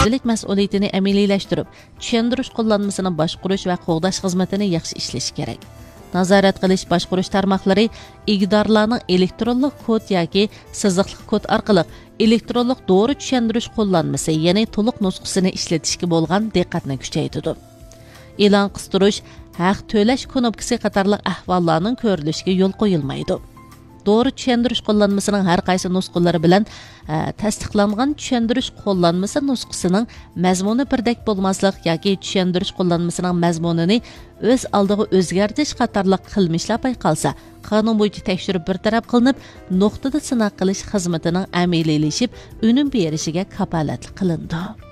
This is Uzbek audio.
vazifalik mas'uliyatini amaliyleştirib, tushundirish qo'llanmasini boshqarish va qo'g'dash xizmatini yaxshi ishlash kerak. Nazorat qilish boshqarish tarmoqlari igdorlarning elektronlik kod yoki siziqli kod orqali elektronlik to'g'ri tushuntirish qo'llanmasi, ya'ni to'liq nusxasini ishlatishga bo'lgan diqqatni kuchaytirdi. E'lon qistirish, haq to'lash knopkasi qatorliq ahvollarning ko'rilishiga yo'l qo'yilmaydi. Doğru tushundirish qo'llanmasining har qaysi nusxalari bilan tasdiqlangan tushundirish qo'llanmasi nusxasining mazmuni birdek bo'lmaslik yoki tushundirish qo'llanmasining mazmunini o'z oldiga o'zgartirish qatorliq qilmishlar payqalsa, qonun bo'yicha tekshirib bir taraf qilinib, nuqtada sinov qilish xizmatining amaliylashib, unum berishiga kafolatlik qilindi.